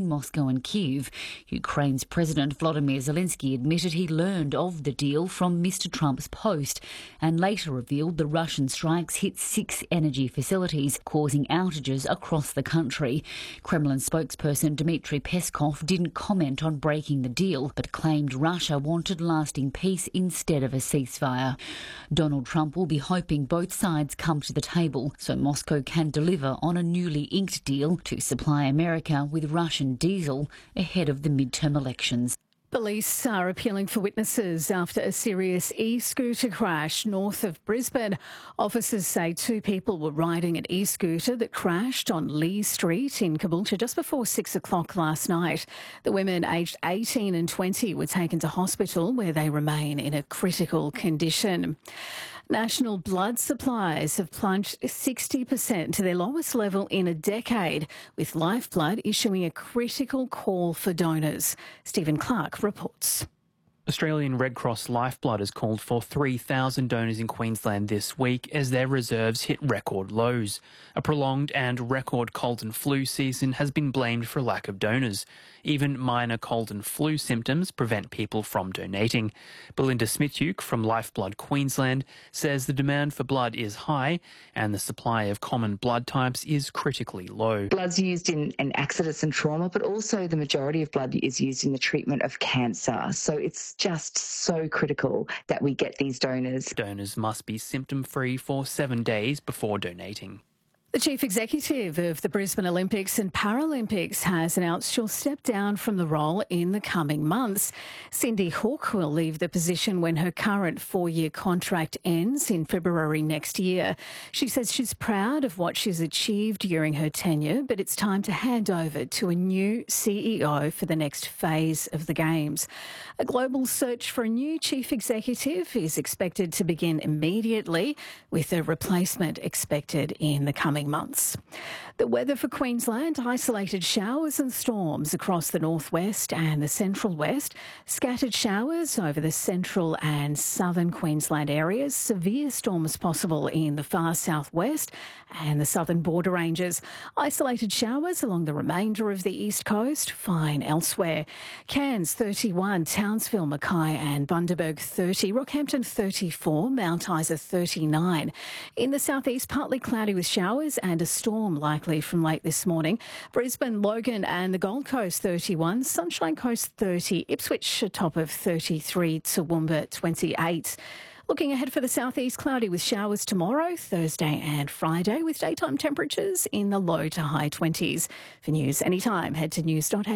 between Moscow and Kyiv. Ukraine's President Volodymyr Zelensky admitted he learned of the deal from Mr Trump's post and later revealed the Russian strikes hit 6 energy facilities, causing outages across the country. Kremlin spokesperson Dmitry Peskov didn't comment on breaking the deal, but claimed Russia wanted lasting peace instead of a ceasefire. Donald Trump will be hoping both sides come to the table so Moscow can deliver on a newly inked deal to supply America with Russian diesel ahead of the midterm elections. Police are appealing for witnesses after a serious e-scooter crash north of Brisbane. Officers say 2 people were riding an e-scooter that crashed on Lee Street in Caboolture just before 6 o'clock last night. The women aged 18 and 20 were taken to hospital where they remain in a critical condition. National blood supplies have plunged 60% to their lowest level in a decade, with Lifeblood issuing a critical call for donors. Stephen Clark reports. Australian Red Cross Lifeblood has called for 3,000 donors in Queensland this week as their reserves hit record lows. A prolonged and record cold and flu season has been blamed for lack of donors. Even minor cold and flu symptoms prevent people from donating. Belinda Smitjuk from Lifeblood Queensland says the demand for blood is high and the supply of common blood types is critically low. Blood's used in accidents and trauma, but also the majority of blood is used in the treatment of cancer. So it's just so critical that we get these donors. Donors must be symptom-free for 7 days before donating. The Chief Executive of the Brisbane Olympics and Paralympics has announced she'll step down from the role in the coming months. Cindy Hook will leave the position when her current 4-year contract ends in February next year. She says she's proud of what she's achieved during her tenure, but it's time to hand over to a new CEO for the next phase of the Games. A global search for a new Chief Executive is expected to begin immediately, with a replacement expected in the coming months. The weather for Queensland: isolated showers and storms across the northwest and the central west, scattered showers over the central and southern Queensland areas, severe storms possible in the far southwest and the southern border ranges, isolated showers along the remainder of the east coast, fine elsewhere. Cairns 31, Townsville, Mackay and Bundaberg 30, Rockhampton 34, Mount Isa 39. In the southeast, partly cloudy with showers and a storm likely from late this morning. Brisbane, Logan and the Gold Coast 31, Sunshine Coast 30, Ipswich a top of 33, Toowoomba 28. Looking ahead for the southeast, cloudy with showers tomorrow, Thursday and Friday, with daytime temperatures in the low to high 20s. For news anytime, head to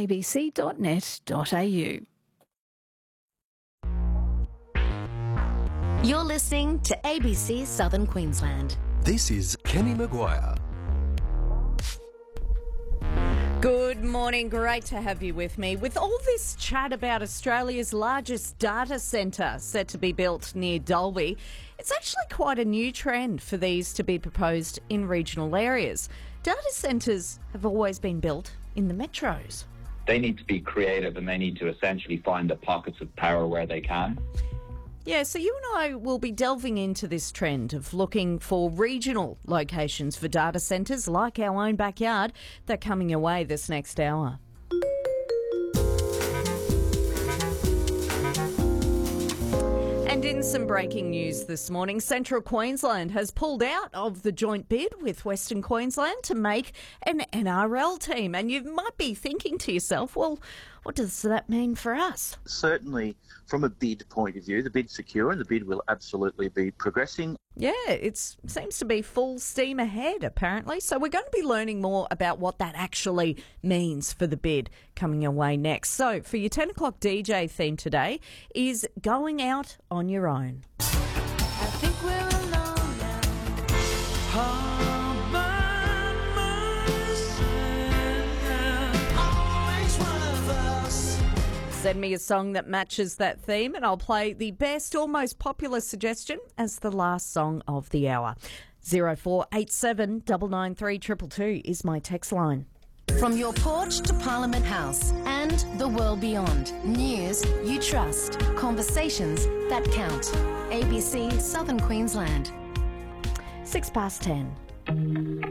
news.abc.net.au. You're listening to ABC Southern Queensland. This is Kenny Maguire. Good morning, great to have you with me. With all this chat about Australia's largest data centre set to be built near Dalby, it's actually quite a new trend for these to be proposed in regional areas. Data centres have always been built in the metros. They need to be creative and they need to essentially find the pockets of power where they can. Yeah, so you and I will be delving into this trend of looking for regional locations for data centres like our own backyard. They're coming your way this next hour. And in some breaking news this morning, Central Queensland has pulled out of the joint bid with Western Queensland to make an NRL team. And you might be thinking to yourself, well, what does that mean for us? Certainly, from a bid point of view, the bid's secure and the bid will absolutely be progressing. Yeah, it seems to be full steam ahead, apparently. So we're going to be learning more about what that actually means for the bid coming your way next. So for your 10 o'clock DJ theme today is Going Out on Your Own. I think we're alone now. Send me a song that matches that theme and I'll play the best or most popular suggestion as the last song of the hour. 0487 993 222 is my text line. From your porch to Parliament House and the world beyond. News you trust. Conversations that count. ABC Southern Queensland. 10:06.